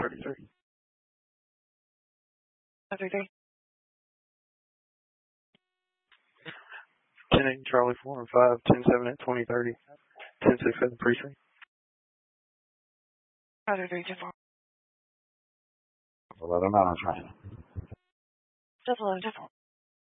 33. 33. 10-8 Charlie 4 and 5, 10-7 at 2030, 10-6 at the precinct. 33, 10-4. 11 on train. Just 11, 10-4.